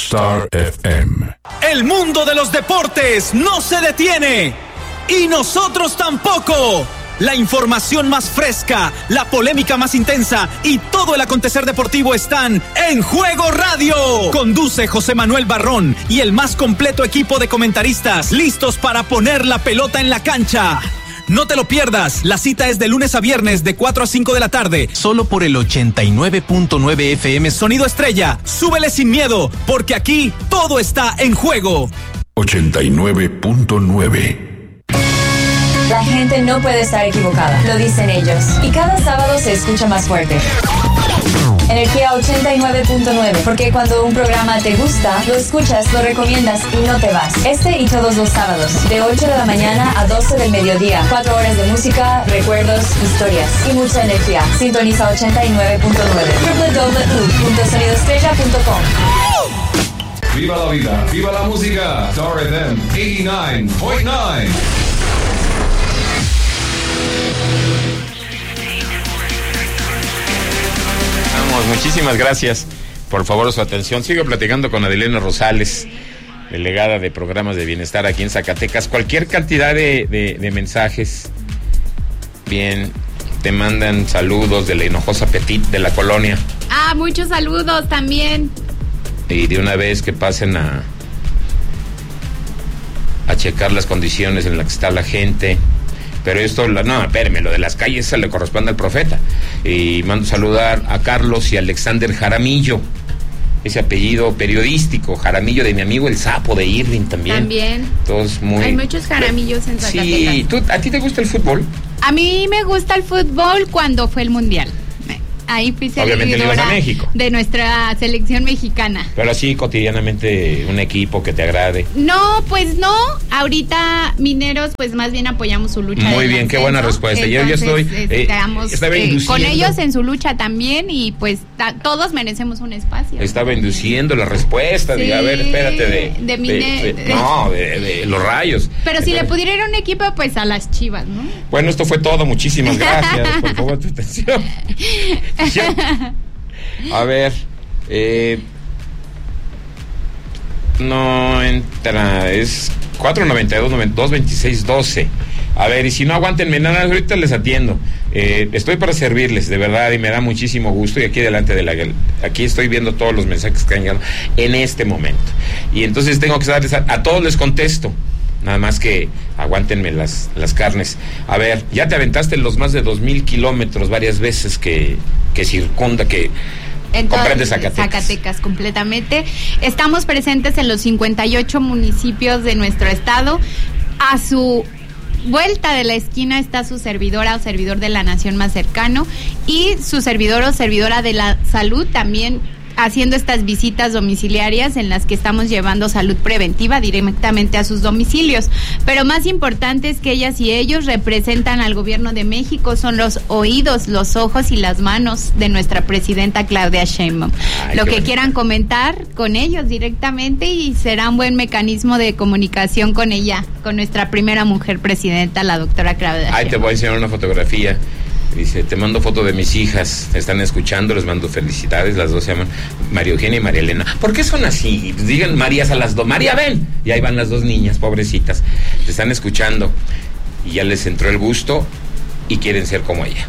Star FM. El mundo de los deportes no se detiene. Y nosotros tampoco. La información más fresca, la polémica más intensa y todo el acontecer deportivo están en Juego Radio. Conduce José Manuel Barrón y el más completo equipo de comentaristas listos para poner la pelota en la cancha. No te lo pierdas, la cita es de lunes a viernes de 4 a 5 de la tarde, solo por el 89.9 FM Sonido Estrella. Súbele sin miedo, porque aquí todo está en juego. 89.9. La gente no puede estar equivocada, lo dicen ellos. Y cada sábado se escucha más fuerte. Energía 89.9, porque cuando un programa te gusta, lo escuchas, lo recomiendas y no te vas. Este y todos los sábados, de 8 de la mañana a 12 del mediodía. 4 horas de música, recuerdos, historias y mucha energía. Sintoniza 89.9. www.sonidoestrella.com. Viva la vida, viva la música. Star FM 89.9. Muchísimas gracias por favor su atención. Sigo platicando con Adilena Rosales, delegada de programas de bienestar aquí en Zacatecas. Cualquier cantidad de mensajes. Bien, te mandan saludos de la Hinojosa Petit de la colonia. Muchos saludos también. Y de una vez que pasen a checar las condiciones en las que está la gente. Pero esto, no, espérame, lo de las calles se le corresponde al profeta. Y mando saludar a Carlos y Alexander Jaramillo, ese apellido periodístico, Jaramillo, de mi amigo el Sapo de Irving también. También. Todos muy... Hay muchos Jaramillos en Zacatecas. Sí, ¿a ti te gusta el fútbol? A mí me gusta el fútbol cuando fue el Mundial. Ahí fui seguidora de nuestra selección mexicana. Pero así cotidianamente un equipo que te agrade. No, pues no. Ahorita Mineros, pues más bien apoyamos su lucha. Muy bien, qué buena respuesta. Entonces, yo estoy con ellos en su lucha también y pues todos merecemos un espacio. Estaba induciendo la respuesta. Sí, a ver, espérate, de los Rayos. Pero si le pudiera ir a un equipo, pues a las Chivas, ¿no? Bueno, esto fue todo. Muchísimas gracias. Por favor, tu atención. A ver, no entra, es 492-226-12. A ver, y si no, aguántenme nada, ahorita les atiendo. Estoy para servirles, de verdad, y me da muchísimo gusto. Y aquí delante aquí estoy viendo todos los mensajes que han llegado en este momento. Y entonces tengo que darles a todos les contesto. Nada más que aguántenme las carnes. A ver, ya te aventaste los más de 2,000 kilómetros varias veces que circunda, que comprende Zacatecas completamente. Estamos presentes en los 58 municipios de nuestro estado. A su vuelta de la esquina está su servidora o servidor de la nación más cercano y su servidor o servidora de la salud también, haciendo estas visitas domiciliarias en las que estamos llevando salud preventiva directamente a sus domicilios. Pero más importante es que ellas y ellos representan al gobierno de México, son los oídos, los ojos y las manos de nuestra presidenta Claudia Sheinbaum. Lo que quieran comentar con ellos directamente y será un buen mecanismo de comunicación con ella, con nuestra primera mujer presidenta, la doctora Claudia Sheinbaum. Te voy a enseñar una fotografía. Dice, te mando foto de mis hijas, están escuchando, les mando felicidades, las dos se llaman María Eugenia y María Elena. ¿Por qué son así? Pues digan Marías a las dos, María, ven. Y ahí van las dos niñas, pobrecitas, te están escuchando y ya les entró el gusto y quieren ser como ella.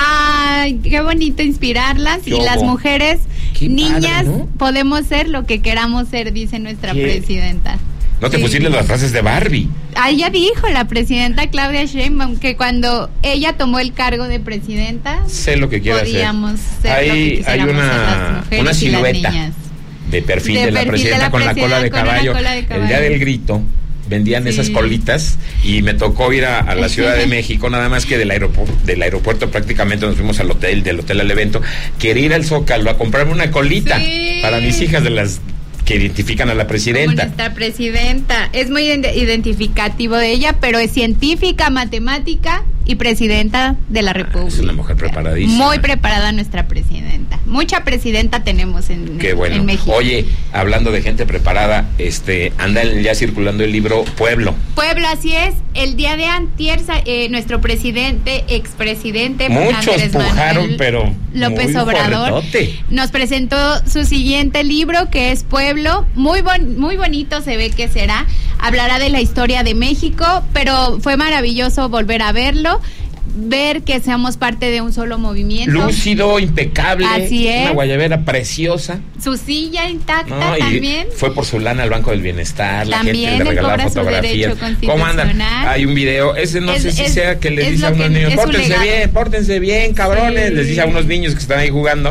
Ay, qué bonito inspirarlas. Y las mujeres, niñas, padre, ¿no? Podemos ser lo que queramos ser, dice nuestra presidenta. No te pusiste las frases de Barbie. Ella dijo, la presidenta Claudia Sheinbaum, que cuando ella tomó el cargo de presidenta, sé lo que quiere podíamos ser lo que quisiéramos hay una silueta de perfil de la presidenta con la cola de caballo. El día del grito vendían esas colitas y me tocó ir a la Ciudad de México, nada más que del aeropuerto prácticamente nos fuimos del hotel al evento. Quería ir al Zócalo a comprarme una colita para mis hijas de las que identifican a la presidenta. Como nuestra presidenta. Es muy identificativo de ella, pero es científica, matemática y presidenta de la República. Es una mujer preparadísima. Muy preparada nuestra presidenta. Mucha presidenta tenemos en México. Oye, hablando de gente preparada, anda ya circulando el libro Pueblo. Pueblo, así es. El día de antier, nuestro expresidente muchos Andrés pujaron, Manuel pero López muy Obrador fuertote. nos presentó su siguiente libro, que es Pueblo. Muy bonito se ve que será. Hablará de la historia de México, pero fue maravilloso volver a verlo, ver que seamos parte de un solo movimiento. Lúcido, impecable. Así es. Una guayabera preciosa. Su silla intacta también. Fue por su lana al Banco del Bienestar. También la gente le regalaba fotografías. ¿Cómo andan? Hay un video. Ese no sé si sea que les dice a unos niños: pórtense bien, cabrones. Sí. Les dice a unos niños que están ahí jugando: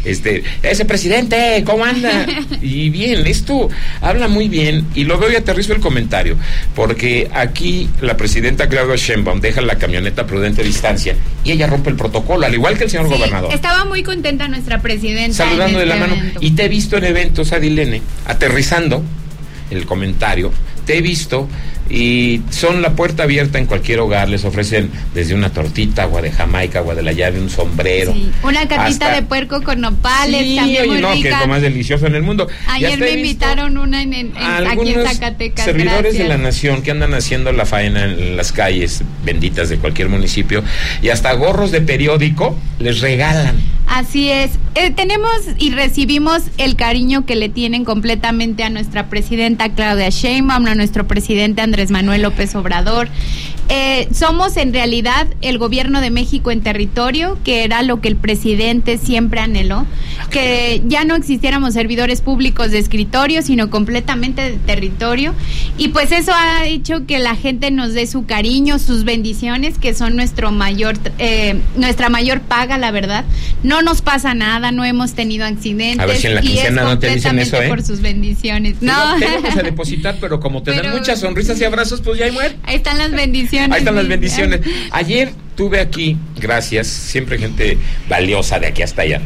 ese presidente, ¿cómo anda? Y bien, esto habla muy bien. Y lo veo y aterrizo el comentario. Porque aquí la presidenta Claudia Sheinbaum deja la camioneta prudente distancia y ella rompe el protocolo, al igual que el señor gobernador. Estaba muy contenta nuestra presidenta. Saludando de la mano. Y te he visto en eventos, Adilene, aterrizando el comentario, te he visto y son la puerta abierta en cualquier hogar, les ofrecen desde una tortita, agua de Jamaica, agua de la llave, un sombrero. Sí. Una carnita de puerco con nopales, también muy rica. Que es lo más delicioso en el mundo. Ayer me invitaron una aquí en Zacatecas. Servidores de la nación que andan haciendo la faena en las calles benditas de cualquier municipio y hasta gorros de periódico les regalan. Así es. Tenemos y recibimos el cariño que le tienen completamente a nuestra presidenta Claudia Sheinbaum, a nuestro presidente Andrés Manuel López Obrador. Somos en realidad el gobierno de México en territorio, que era lo que el presidente siempre anheló, que ya no existiéramos servidores públicos de escritorio, sino completamente de territorio, y pues eso ha hecho que la gente nos dé su cariño, sus bendiciones, que son nuestra mayor paga, la verdad. No nos pasa nada, no hemos tenido accidentes. A ver si en la quincena no te dicen eso, por sus bendiciones. No. Te vamos a depositar, pero como te dan muchas sonrisas y abrazos, pues ya hay muere. Ahí están las bendiciones. Ahí están las bendiciones. Ayer tuve aquí, gracias, siempre gente valiosa de aquí hasta allá,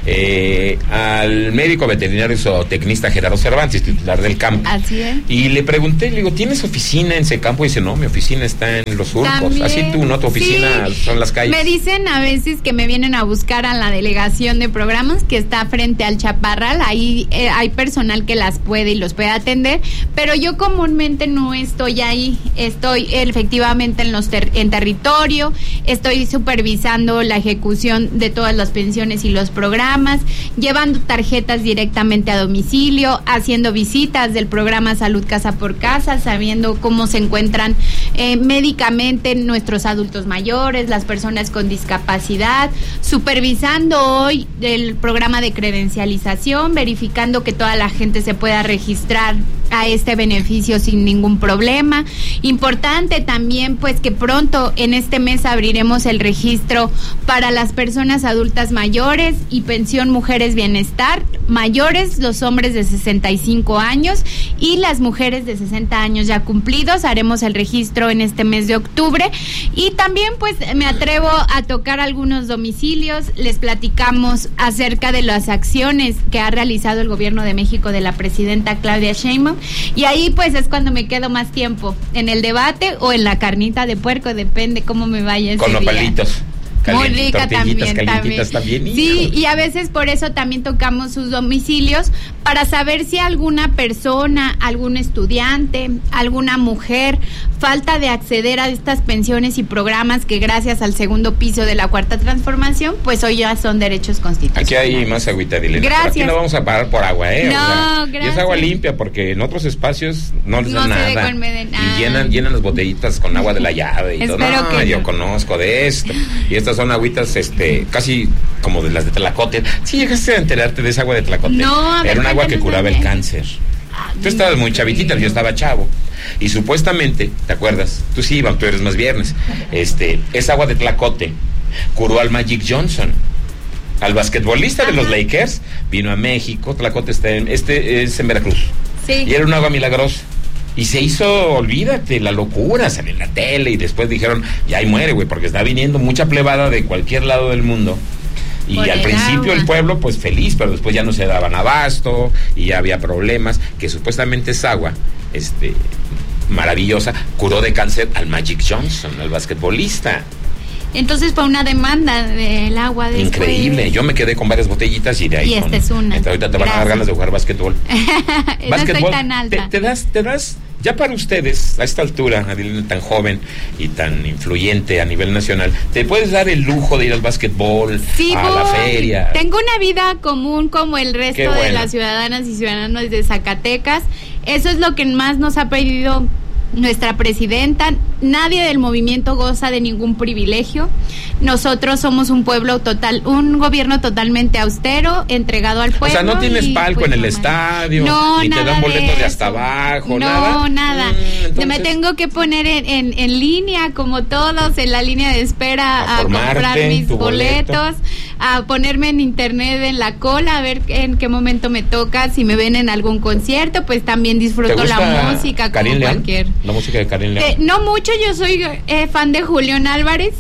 al médico veterinario zootecnista Gerardo Cervantes, titular del campo. Así es. Y le pregunté, le digo, ¿tienes oficina en ese campo? Y dice, no, mi oficina está en Los Surcos. También, así tú, ¿no? Tu oficina son las calles. Me dicen a veces que me vienen a buscar a la delegación de programas que está frente al Chaparral. Ahí hay personal que las puede y los puede atender, pero yo comúnmente no estoy ahí. Estoy efectivamente en territorio. Estoy supervisando la ejecución de todas las pensiones y los programas, llevando tarjetas directamente a domicilio, haciendo visitas del programa Salud Casa por Casa, sabiendo cómo se encuentran médicamente nuestros adultos mayores, las personas con discapacidad, supervisando hoy el programa de credencialización, verificando que toda la gente se pueda registrar a este beneficio sin ningún problema. Importante también, pues, que pronto en este mes abriremos el registro para las personas adultas mayores y pensión mujeres bienestar mayores, los hombres de 65 años y las mujeres de 60 años ya cumplidos. Haremos el registro en este mes de octubre y también, pues, me atrevo a tocar algunos domicilios. Les platicamos acerca de las acciones que ha realizado el gobierno de México de la presidenta Claudia Sheinbaum, y ahí pues es cuando me quedo más tiempo en el debate o en la carnita de puerco, depende cómo me vaya ese con los día. Palitos. Muy rica también. También. Sí, y a veces por eso también tocamos sus domicilios, para saber si alguna persona, algún estudiante, alguna mujer falta de acceder a estas pensiones y programas que gracias al segundo piso de la Cuarta Transformación, pues hoy ya son derechos constitucionales. Aquí hay más agüita, Dilena. Gracias. Aquí no vamos a parar por agua, No, gracias. Y es agua limpia, porque en otros espacios no les dan nada. Y llenan las botellitas con agua de la llave y todo. No, yo conozco de esto. Y estas son agüitas casi como de las de Tlacote. Sí llegaste a enterarte de esa agua de Tlacote. No, era un agua que curaba el cáncer. Tú estabas muy chavitita, yo estaba chavo. Y supuestamente, ¿te acuerdas? Tú sí, Iván, tú eres más viernes. Esa agua de Tlacote curó al Magic Johnson, al basquetbolista de los Lakers. Vino a México. Tlacote es en Veracruz. Sí. Y era un agua milagrosa. Y se hizo, olvídate, la locura, salió en la tele y después dijeron, ya ahí muere, güey, porque está viniendo mucha plebada de cualquier lado del mundo. Y al principio el pueblo, pues feliz, pero después ya no se daban abasto y ya había problemas, que supuestamente esa agua, maravillosa, curó de cáncer al Magic Johnson, al basquetbolista. Entonces fue una demanda del agua después. Increíble, yo me quedé con varias botellitas y de ahí. Y esta es una. Ahorita te van a dar ganas de jugar básquetbol. No estoy tan alta. Te das, ya para ustedes, a esta altura, Adilene, tan joven y tan influyente a nivel nacional, ¿te puedes dar el lujo de ir al básquetbol, sí, a la feria? Tengo una vida común como el resto bueno. de las ciudadanas y ciudadanos de Zacatecas. Eso es lo que más nos ha pedido nuestra presidenta. Nadie del movimiento goza de ningún privilegio. Nosotros somos un gobierno totalmente austero, entregado al pueblo. O sea, no tienes palco en el estadio, no, ni te dan boletos de hasta abajo, nada. No, nada. Entonces, me tengo que poner en línea, como todos, en la línea de espera a comprar mis boletos, a ponerme en internet en la cola, a ver en qué momento me toca. Si me ven en algún concierto, pues también disfruto la música como cualquier. La música de Karin León. No mucho, yo soy fan de Julián Álvarez.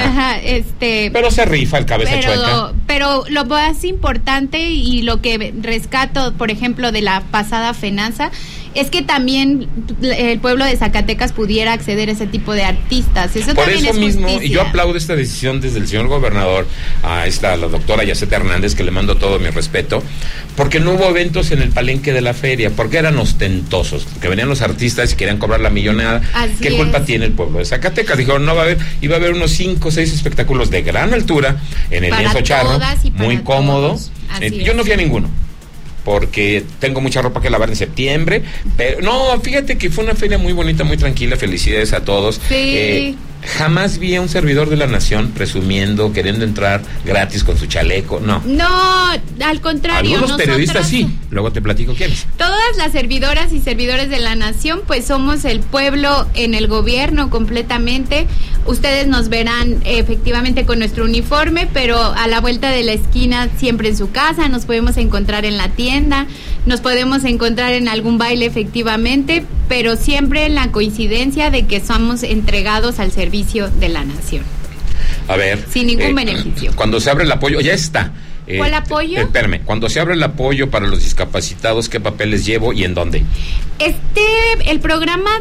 Pero se rifa el cabeza chueca. Pero lo más importante y lo que rescato, por ejemplo, de la pasada FENASA, es que también el pueblo de Zacatecas pudiera acceder a ese tipo de artistas. Eso por también eso es mismo, justicia. y yo aplaudo esta decisión desde el señor gobernador a la doctora Yaceta Hernández, que le mando todo mi respeto, porque no hubo eventos en el palenque de la feria, porque eran ostentosos, porque venían los artistas y querían cobrar la millonada. ¿Qué culpa tiene el pueblo de Zacatecas? Dijeron, iba a haber unos 5 o 6 espectáculos de gran altura en el lienzo charro, muy cómodo. Yo no fui a ninguno, porque tengo mucha ropa que lavar en septiembre, pero no, fíjate que fue una feria muy bonita, muy tranquila, felicidades a todos. Sí. Jamás vi a un servidor de la nación presumiendo, queriendo entrar gratis con su chaleco, no. No, al contrario. Algunos periodistas sí, luego te platico quiénes. Todas las servidoras y servidores de la nación, pues somos el pueblo en el gobierno completamente. Ustedes nos verán efectivamente con nuestro uniforme, pero a la vuelta de la esquina, siempre en su casa, nos podemos encontrar en la tienda, nos podemos encontrar en algún baile efectivamente, pero siempre en la coincidencia de que somos entregados al servicio de la nación. A ver. Sin ningún beneficio. Cuando se abre el apoyo, ya está. ¿Cuál apoyo? Espérame, cuando se abre el apoyo para los discapacitados, ¿qué papeles llevo y en dónde? El programa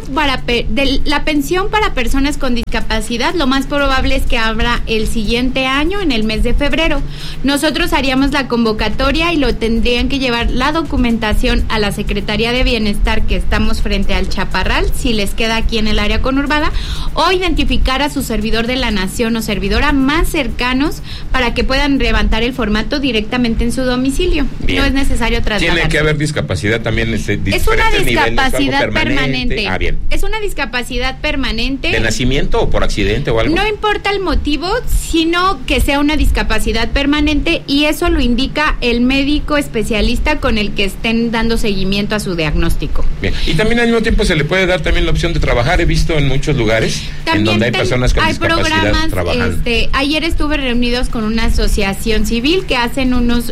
de la pensión para personas con discapacidad, lo más probable es que abra el siguiente año, en el mes de febrero. Nosotros haríamos la convocatoria y lo tendrían que llevar la documentación a la Secretaría de Bienestar, que estamos frente al Chaparral, si les queda aquí en el área conurbada, o identificar a su servidor de la nación o servidora más cercanos para que puedan levantar el formato directamente en su domicilio. Bien. No es necesario trasladarse. Tiene que haber discapacidad también. Es una discapacidad permanente. Bien. Es una discapacidad permanente. ¿De nacimiento o por accidente o algo? No importa el motivo, sino que sea una discapacidad permanente, y eso lo indica el médico especialista con el que estén dando seguimiento a su diagnóstico. Bien. Y también al mismo tiempo se le puede dar también la opción de trabajar. He visto en muchos lugares también en donde hay personas con discapacidad trabajando. Ayer estuve reunidos con una asociación civil que hacen unos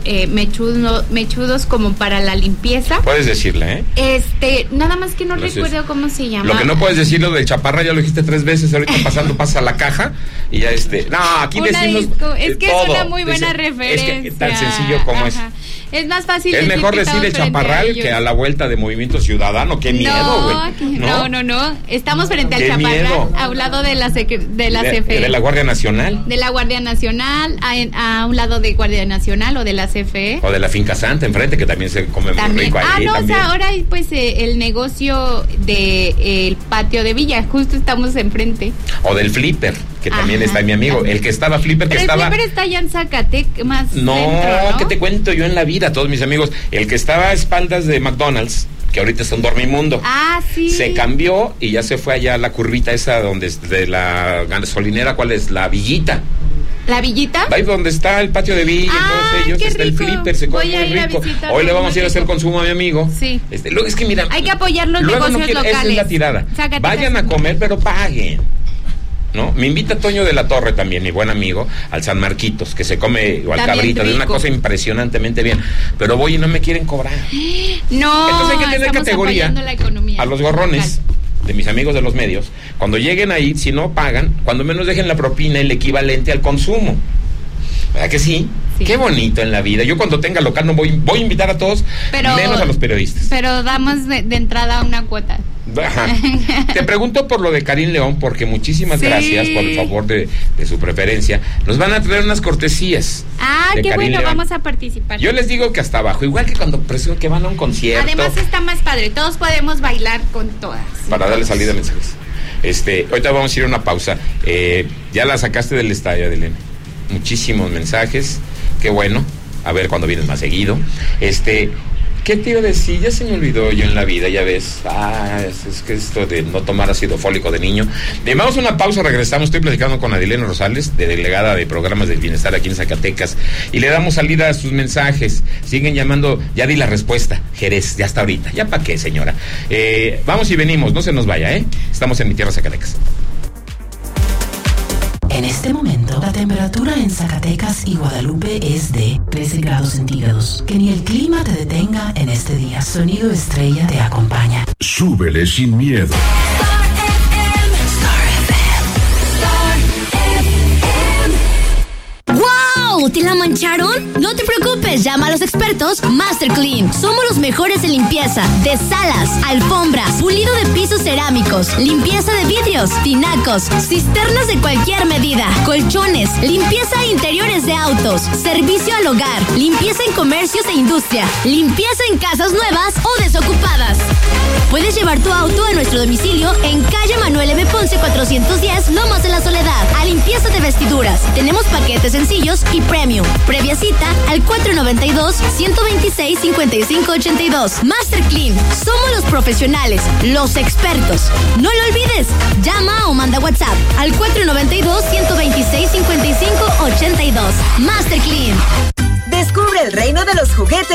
mechudos como para la limpieza. Puedes decirle, nada más que no recuerdo cómo se llama. Lo que no puedes decirlo del Chaparra, ya lo dijiste 3 veces, ahorita pasa a la caja y ya no, aquí decimos es que todo. Es una muy buena referencia. Es que tan sencillo como es más fácil. Es mejor decir el Chaparral que a la vuelta de Movimiento Ciudadano. Qué miedo, güey. No. Estamos frente al Chaparral, a un lado de la CFE. De la Guardia Nacional. De la Guardia Nacional, a un lado de Guardia Nacional o de la CFE. O de la Finca Santa enfrente, que también se come muy rico ahí. O sea, ahora pues el negocio del patio de Villa, justo estamos enfrente. O del Flipper, que también está mi amigo. El que estaba Flipper, pero que estaba... el Flipper está allá en Zacatecas, más no, centro, ¿no? ¿Qué te cuento yo en la vida? Todos mis amigos. El que estaba a espaldas de McDonald's, que ahorita es un dormimundo. Sí. Se cambió y ya se fue allá a la curvita esa donde de la gasolinera, ¿cuál es? La Villita. ¿La Villita? Ahí donde está el patio de Villa, todos ellos, está rico. El Flipper, se come muy rico. Hoy le vamos a ir a hacer consumo a mi amigo. Sí. Es que mira, hay que apoyar los negocios locales. Esa es la tirada. Vayan a comer, pero paguen. ¿No? Me invita Toño de la Torre también, mi buen amigo, al San Marquitos, que se come igual cabrito, de una cosa impresionantemente bien. Pero voy y no me quieren cobrar. No. Entonces hay que tener categoría a los gorrones de mis amigos de los medios. Cuando lleguen ahí, si no pagan, cuando menos dejen la propina, el equivalente al consumo. ¿Verdad que sí? Sí. Qué bonito en la vida. Yo cuando tenga local no voy a invitar a todos, menos a los periodistas. Pero damos de entrada una cuota. Ajá. Te pregunto por lo de Karim León, porque muchísimas gracias por el favor de su preferencia. Nos van a traer unas cortesías. Qué Karim bueno, León. vamos a participar. Yo les digo que hasta abajo, igual que cuando presumen que van a un concierto. Además está más padre, todos podemos bailar con todas. Para darle salida a mensajes. Ahorita vamos a ir a una pausa. Ya la sacaste del estadio, Adelena. Muchísimos mensajes. Qué bueno. A ver cuándo vienes más seguido. ¿Qué te iba a decir? Ya se me olvidó yo en la vida, ya ves. Es que esto de no tomar ácido fólico de niño. Vamos a una pausa, regresamos. Estoy platicando con Adilena Rosales, de delegada de programas del bienestar aquí en Zacatecas. Y le damos salida a sus mensajes. Siguen llamando, ya di la respuesta. Jerez, ya está ahorita. ¿Ya para qué, señora? Vamos y venimos, no se nos vaya, ¿eh? Estamos en mi tierra, Zacatecas. En este momento, la temperatura en Zacatecas y Guadalupe es de 13 grados centígrados. Que ni el clima te detenga en este día. Sonido Estrella te acompaña. Súbele sin miedo. ¡Wow! ¿Te la mancharon? No te preocupes, llama a los expertos Master Clean. Somos los mejores en limpieza de salas, alfombras, pulido de pisos cerámicos, limpieza de vidrios, tinacos, cisternas de cualquier medida, colchones, limpieza de interiores de autos, servicio al hogar, limpieza en comercios e industria, limpieza en casas nuevas o desocupadas. Puedes llevar tu auto a nuestro domicilio en calle Manuel M. Ponce 410, Lomas de la Soledad, a limpieza de vestiduras. Tenemos paquetes sencillos y premium. Previa cita al 492-126-5582. Master Clean. Somos los profesionales, los expertos. No lo olvides. Llama o manda WhatsApp al 492-126-5582. Master Clean. Descubre el reino de los juguetes